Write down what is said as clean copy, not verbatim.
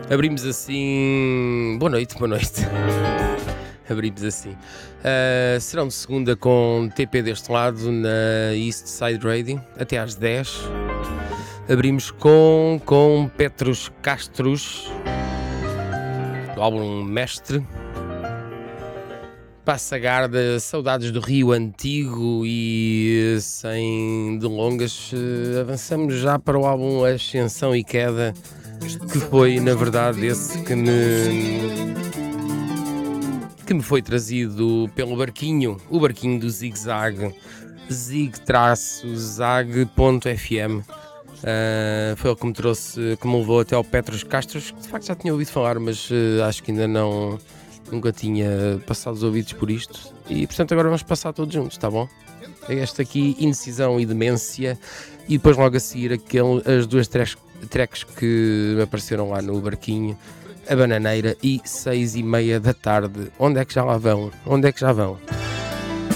Abrimos assim. Boa noite, boa noite. Abrimos assim. Serão de segunda com TP deste lado na East Side Radio, até às 10. Abrimos com Petros Castros, do álbum Mestre. Passa Garda, saudades do Rio Antigo e sem delongas avançamos já para o álbum Ascensão e Queda, que foi na verdade esse que me foi trazido pelo barquinho, o barquinho do Zig Zag, zig-zag.fm. Foi ele que me trouxe, que me levou até ao Petros Castros, que de facto já tinha ouvido falar, mas acho que ainda nunca tinha passado os ouvidos por isto. E portanto agora vamos passar todos juntos, tá bom? É esta aqui, Indecisão e Demência, e depois logo a seguir as duas tracks que me apareceram lá no barquinho, A Bananeira e 6:30 da tarde. Onde é que já lá vão? Onde é que já vão?